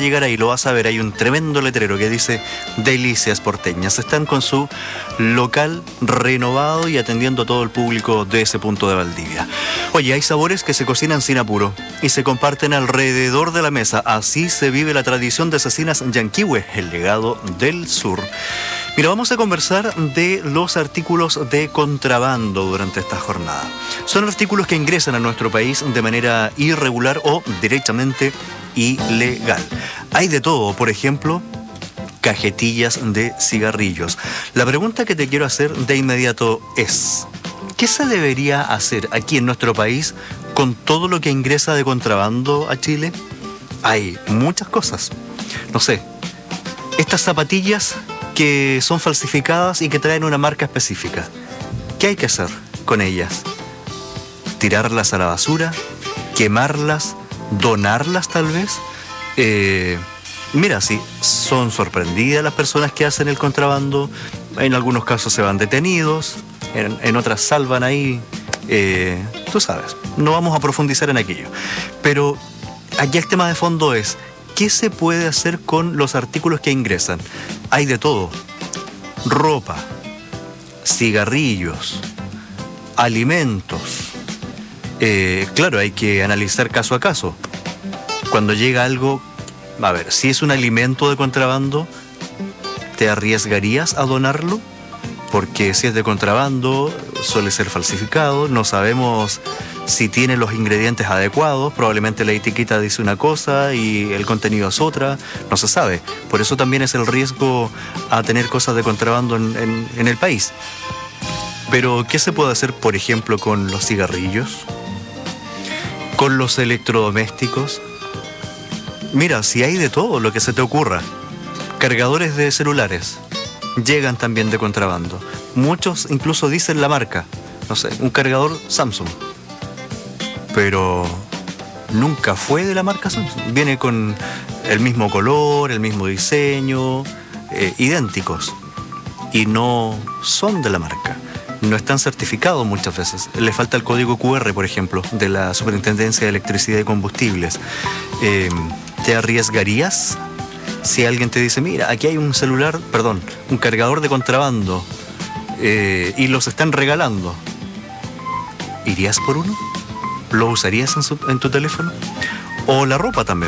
llegar ahí, lo vas a ver, hay un tremendo letrero que dice Delicias Porteñas. Están con su local renovado y atendiendo a todo el público de ese punto de Valdivia. Oye, hay sabores que se cocinan sin apuro y se comparten alrededor de la mesa. Así se vive la tradición de Cecinas Yanquihue, el legado del sur. Mira, vamos a conversar de los artículos de contrabando durante esta jornada. Son artículos que ingresan a nuestro país de manera irregular o directamente ilegal. Hay de todo, por ejemplo, cajetillas de cigarrillos. La pregunta que te quiero hacer de inmediato es: ¿qué se debería hacer aquí en nuestro país con todo lo que ingresa de contrabando a Chile? Hay muchas cosas. No sé, estas zapatillas que son falsificadas y que traen una marca específica. ¿Qué hay que hacer con ellas? ¿Tirarlas a la basura? ¿Quemarlas? ¿Donarlas tal vez? Mira, sí, son sorprendidas las personas que hacen el contrabando. En algunos casos se van detenidos, en otras salvan ahí. Tú sabes, no vamos a profundizar en aquello. Pero aquí el tema de fondo es: ¿qué se puede hacer con los artículos que ingresan? Hay de todo: ropa, cigarrillos, alimentos. Claro, hay que analizar caso a caso. Cuando llega algo, a ver, si es un alimento de contrabando, ¿te arriesgarías a donarlo? Porque si es de contrabando, suele ser falsificado, no sabemos si tiene los ingredientes adecuados, probablemente la etiqueta dice una cosa y el contenido es otra, no se sabe. Por eso también es el riesgo a tener cosas de contrabando en el país. Pero, ¿qué se puede hacer, por ejemplo, con los cigarrillos? ¿Con los electrodomésticos? Mira, si hay de todo lo que se te ocurra. Cargadores de celulares llegan también de contrabando. Muchos incluso dicen la marca. No sé, un cargador Samsung. Pero nunca fue de la marca Samsung. Viene con el mismo color, el mismo diseño, idénticos. Y no son de la marca. No están certificados muchas veces. Le falta el código QR, por ejemplo, de la Superintendencia de Electricidad y Combustibles. ¿Te arriesgarías si alguien te dice: mira, aquí hay un cargador de contrabando y los están regalando? ¿Irías por uno? ¿Lo usarías en tu teléfono? O la ropa también.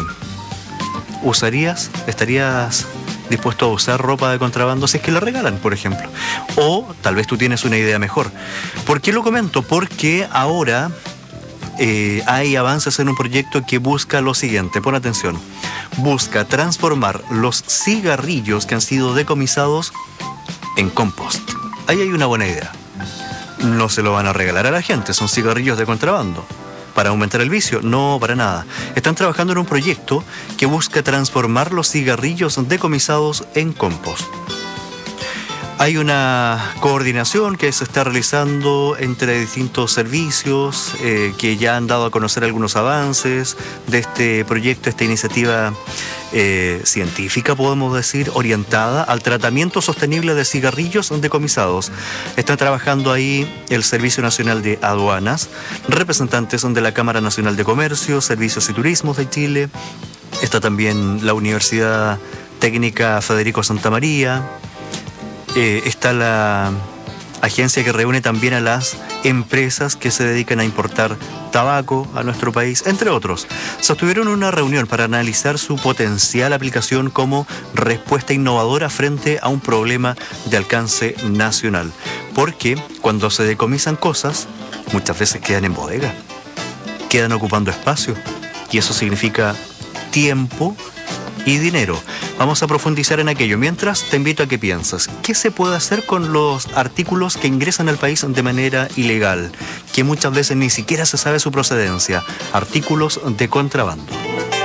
¿Estarías dispuesto a usar ropa de contrabando si es que la regalan, por ejemplo? O tal vez tú tienes una idea mejor. ¿Por qué lo comento? Porque ahora hay avances en un proyecto que busca lo siguiente. Pon atención. Busca transformar los cigarrillos que han sido decomisados en compost. Ahí hay una buena idea. No se lo van a regalar a la gente, son cigarrillos de contrabando. ¿Para aumentar el vicio? No, para nada. Están trabajando en un proyecto que busca transformar los cigarrillos decomisados en compost. Hay una coordinación que se está realizando entre distintos servicios que ya han dado a conocer algunos avances de este proyecto, esta iniciativa científica, podemos decir, orientada al tratamiento sostenible de cigarrillos decomisados. Está trabajando ahí el Servicio Nacional de Aduanas, representantes de la Cámara Nacional de Comercio, Servicios y Turismos de Chile. Está también la Universidad Técnica Federico Santamaría. Está la agencia que reúne también a las empresas que se dedican a importar tabaco a nuestro país, entre otros. Sostuvieron una reunión para analizar su potencial aplicación como respuesta innovadora frente a un problema de alcance nacional. Porque cuando se decomisan cosas, muchas veces quedan en bodega, quedan ocupando espacio, y eso significa tiempo y dinero. Vamos a profundizar en aquello. Mientras, te invito a que pienses: ¿qué se puede hacer con los artículos que ingresan al país de manera ilegal, que muchas veces ni siquiera se sabe su procedencia? Artículos de contrabando.